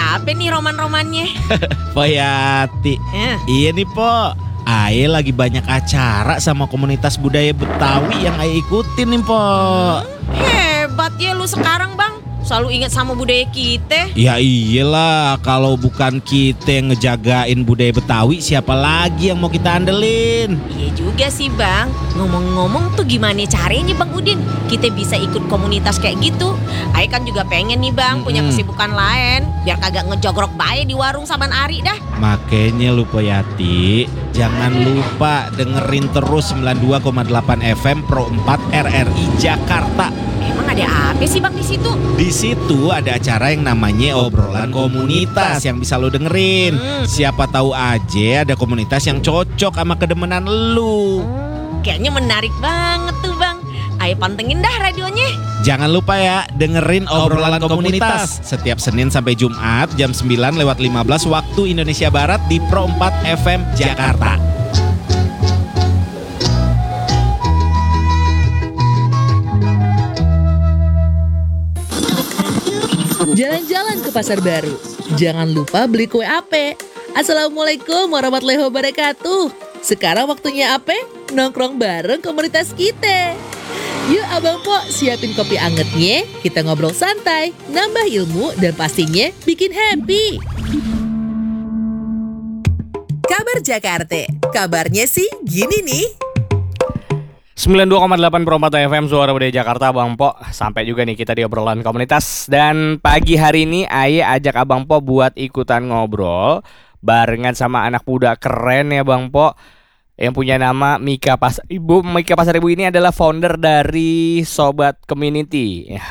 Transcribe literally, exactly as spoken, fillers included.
apa nih roman-romannya? Poyati. Eh. Iya nih Po, Aye lagi banyak acara sama komunitas budaya Betawi yang Aye ikutin nih Po. Hebat ya lu sekarang bang, selalu ingat sama budaya kita. Ya iyalah, kalau bukan kita yang ngejagain budaya Betawi, siapa lagi yang mau kita andelin? Iya juga sih bang. Ngomong-ngomong tuh gimana caranya bang Udin kita bisa ikut komunitas kayak gitu? Ayo kan juga pengen nih bang punya Mm-mm. kesibukan lain, biar kagak ngejogrok bae di warung saban ari dah. Makanya lu Poyati, jangan lupa dengerin terus sembilan puluh dua koma delapan F M Pro empat R R I Jakarta. Emang ada apa sih bang di situ? Di situ ada acara yang namanya obrolan komunitas yang bisa lo dengerin. Hmm. Siapa tahu aja ada komunitas yang cocok sama kedemenan lu. Kayaknya menarik banget tuh bang. Ayo pantengin dah radionya. Jangan lupa ya, dengerin obrolan komunitas setiap Senin sampai Jumat jam sembilan lewat lima belas waktu Indonesia Barat di Pro empat F M Jakarta. Jalan-jalan ke pasar baru. Jangan lupa beli kue ape. Assalamualaikum warahmatullahi wabarakatuh. Sekarang waktunya ape? Nongkrong bareng komunitas kita. Yuk Abang Po, siapin kopi angetnya. Kita ngobrol santai, nambah ilmu, dan pastinya bikin happy. Kabar Jakarta. Kabarnya sih gini nih. sembilan puluh dua koma delapan Pro empat F M Suara Budaya Jakarta Bang Po. Sampai juga nih kita di obrolan komunitas. Dan pagi hari ini Aye ajak Abang Po buat ikutan ngobrol barengan sama anak muda keren ya Bang Po, yang punya nama Mika Pasaribu. Mika Pasaribu ini adalah founder dari Sobat Community. Ya,